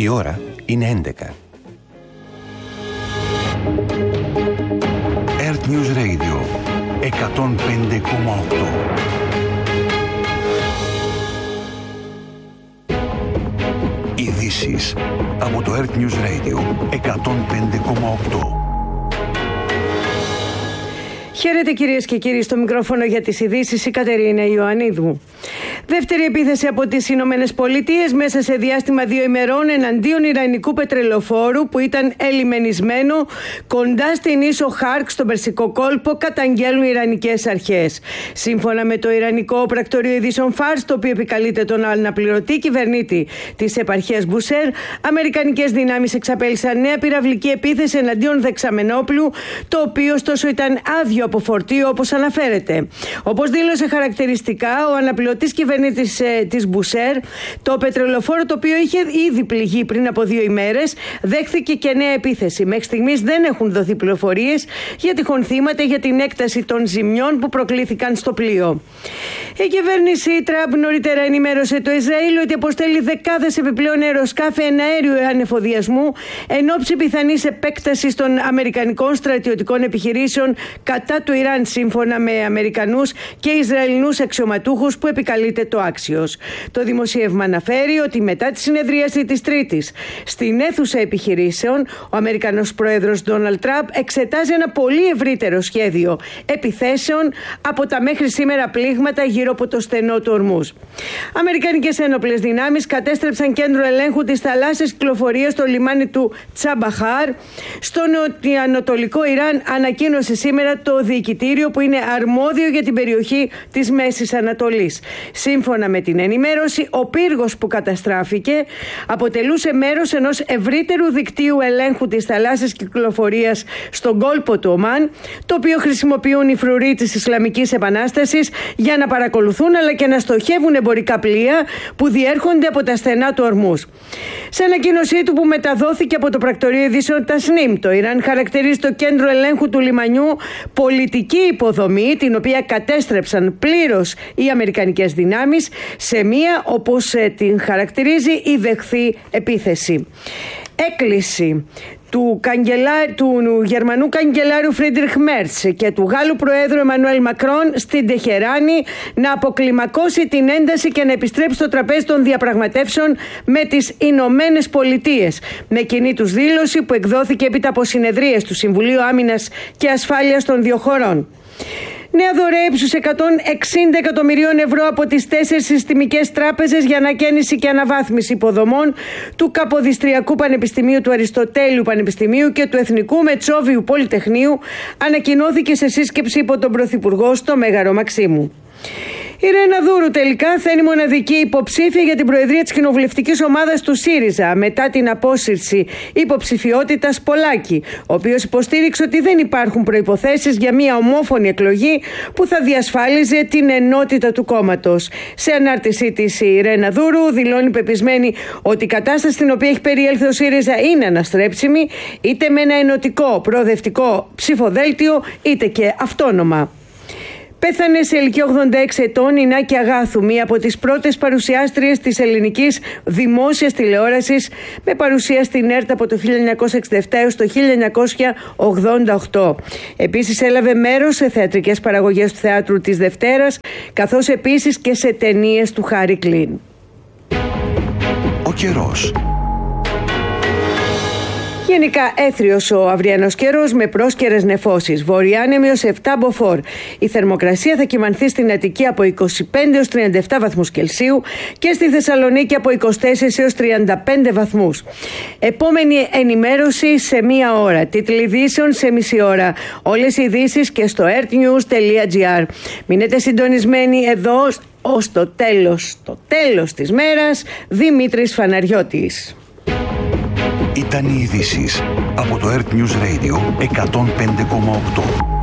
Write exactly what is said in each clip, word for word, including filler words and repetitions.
Η ώρα είναι έντεκα. Earth News Radio εκατόν πέντε κόμμα οκτώ. Ειδήσεις από το Earth News Radio εκατόν πέντε κόμμα οκτώ. Χαίρετε κυρίες και κύριοι, στο μικρόφωνο για τις ειδήσεις η Κατερίνα Ιωαννίδου. Δεύτερη επίθεση από τις Ηνωμένες Πολιτείες μέσα σε διάστημα δύο ημερών εναντίον ιρανικού πετρελοφόρου που ήταν ελιμενισμένο κοντά στην ίσο Χάρκ στον Περσικό κόλπο, καταγγέλνουν οι ιρανικές αρχές. Σύμφωνα με το Ιρανικό Πρακτορείο Ειδήσεων Φάρς, το οποίο επικαλείται τον αναπληρωτή κυβερνήτη της επαρχίας Μπουσέρ, αμερικανικές δυνάμεις εξαπέλυσαν νέα πυραυλική επίθεση εναντίον δεξαμενόπλου, το οποίο ωστόσο ήταν άδειο από φορτίο, όπως αναφέρεται. Όπως δήλωσε χαρακτηριστικά ο αναπληρωτής κυβερνήτης ε, της Μπουσέρ, το πετρελοφόρο, το οποίο είχε ήδη πληγεί πριν από δύο ημέρες, δέχθηκε και νέα επίθεση. Μέχρι στιγμής δεν έχουν δοθεί πληροφορίες για τυχόν θύματα, για την έκταση των ζημιών που προκλήθηκαν στο πλοίο. Η κυβέρνηση Τραμπ νωρίτερα ενημέρωσε το Ισραήλ ότι αποστέλει δεκάδες επιπλέον αεροσκάφη εναέριου ανεφοδιασμού εν ώψη πιθανής επέκτασης των αμερικανικών στρατιωτικών επιχειρήσεων κατά του Ιράν, σύμφωνα με Αμερικανούς και Ισραηλινούς αξιωματούχους που επικαλείται το Άξιος. Το δημοσίευμα αναφέρει ότι μετά τη συνεδρίαση της Τρίτης στην αίθουσα επιχειρήσεων, ο Αμερικανός πρόεδρος Ντόναλντ Τραμπ εξετάζει ένα πολύ ευρύτερο σχέδιο επιθέσεων από τα μέχρι σήμερα πλήγματα γύρω από το στενό του Ορμούζ. Αμερικανικές ένοπλες δυνάμεις κατέστρεψαν κέντρο ελέγχου της θαλάσσιας κυκλοφορίας στο λιμάνι του Τσαμπαχάρ στο νοτιοανατολικό Ιράν, ανακοίνωσε σήμερα το διοικητήριο που είναι αρμόδιο για την περιοχή της Μέσης Ανατολής. Σύμφωνα με την ενημέρωση, ο πύργος που καταστράφηκε αποτελούσε μέρος ενός ευρύτερου δικτύου ελέγχου της θαλάσσιας κυκλοφορίας στον κόλπο του Ομάν, το οποίο χρησιμοποιούν οι φρουροί της Ισλαμικής Επανάστασης για να παρακολουθούν αλλά και να στοχεύουν εμπορικά πλοία που διέρχονται από τα στενά του Ορμούζ. Σε ανακοίνωσή του που μεταδόθηκε από το Πρακτορείο Ειδήσεων Τασνίμ, το Ιράν χαρακτηρίζει το κέντρο ελέγχου του λιμανιού πολιτική υποδομή, την οποία κατέστρεψαν πλήρως οι αμερικανικές δυνάμεις σε μία, όπως την χαρακτηρίζει, η δεχθή επίθεση. Έκκληση του, καγκελά, του Γερμανού καγκελάριου Φρίντριχ Μέρτς και του Γάλλου Προέδρου Εμμανουέλ Μακρόν στην Τεχεράνη να αποκλιμακώσει την ένταση και να επιστρέψει στο τραπέζι των διαπραγματεύσεων με τις Ηνωμένες Πολιτείες, με κοινή τους δήλωση που εκδόθηκε έπειτα από συνεδρίες του Συμβουλίου Άμυνας και Ασφάλειας των δύο χωρών. Νέα δωρεά ύψους εκατόν εξήντα εκατομμυρίων ευρώ από τις τέσσερις συστημικές τράπεζες για ανακαίνιση και αναβάθμιση υποδομών του Καποδιστριακού Πανεπιστημίου, του Αριστοτέλειου Πανεπιστημίου και του Εθνικού Μετσόβιου Πολυτεχνείου ανακοινώθηκε σε σύσκεψη υπό τον Πρωθυπουργό στο Μέγαρο Μαξίμου. Η Ρένα Δούρου τελικά θα είναι μοναδική υποψήφια για την προεδρία της κοινοβουλευτικής ομάδας του ΣΥΡΙΖΑ μετά την απόσυρση υποψηφιότητας Πολάκη, ο οποίος υποστήριξε ότι δεν υπάρχουν προϋποθέσεις για μια ομόφωνη εκλογή που θα διασφάλιζε την ενότητα του κόμματος. Σε ανάρτησή της η Ρένα Δούρου δηλώνει πεπισμένη ότι η κατάσταση στην οποία έχει περιέλθει ο ΣΥΡΙΖΑ είναι αναστρέψιμη, είτε με ένα ενωτικό προοδευτικό ψηφοδέλτιο είτε και αυτόνομα. Πέθανε σε ηλικία ογδόντα έξι ετών η Νάκη Αγάθου, μία από τις πρώτες παρουσιάστριες της ελληνικής δημόσιας τηλεόρασης, με παρουσία στην ΕΡΤ από το χίλια εννιακόσια εξήντα επτά έως το χίλια εννιακόσια ογδόντα οκτώ. Επίσης έλαβε μέρος σε θεατρικές παραγωγές του Θεάτρου της Δευτέρας, καθώς επίσης και σε ταινίες του Χάρι Κλίν. Ο καιρός. Γενικά έθριος ο αυριανός καιρός με πρόσκαιρες νεφώσεις. Βορειάνεμιος επτά μποφόρ. Η θερμοκρασία θα κυμανθεί στην Αττική από είκοσι πέντε έως τριάντα επτά βαθμούς Κελσίου και στη Θεσσαλονίκη από είκοσι τέσσερα έως τριάντα πέντε βαθμούς. Επόμενη ενημέρωση σε μία ώρα. Τίτλοι ειδήσεων σε μισή ώρα. Όλες οι ειδήσεις και στο earthnews τελεία gr. Μείνετε συντονισμένοι εδώ ως το τέλος, το τέλος της μέρας. Δημήτρης Φαναριώτης. Ήταν οι ειδήσεις από το Earth News Radio εκατόν πέντε κόμμα οκτώ.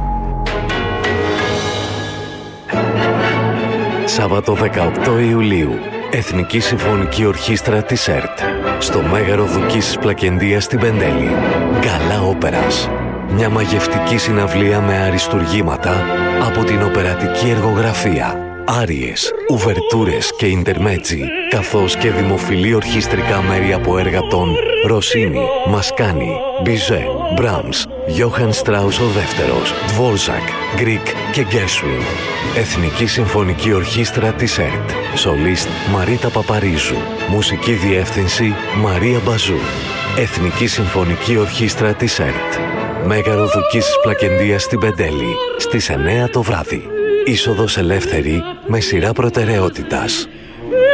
Σάββατο δεκαοκτώ Ιουλίου, Εθνική Συμφωνική Ορχήστρα της ΕΡΤ, στο Μέγαρο Δουκής Πλακεντίας στην Πεντέλη. Γκαλά Όπερας. Μια μαγευτική συναυλία με αριστουργήματα από την οπερατική εργογραφία. άριες, ουβερτούρες και ιντερμέτζι, καθώς και δημοφιλή ορχιστρικά μέρη από έργα των Ροσίνι, Μασκάνι, Μπιζέ, Μπράμς, Γιόχαν Στράους ο δεύτερος, Δβόρζακ, Γκρίκ και Γκέρσουιν. Εθνική Συμφωνική Ορχήστρα της ΕΡΤ. Σολίστ Μαρίτα Παπαρίζου. Μουσική διεύθυνση Μαρία Μπαζού. Εθνική Συμφωνική Ορχήστρα της ΕΡΤ. Μέγαρο Δουκίσης Πλακεντίας στην Πεντέλη, στις εννέα το βράδυ. Είσοδος ελεύθερη με σειρά προτεραιότητας.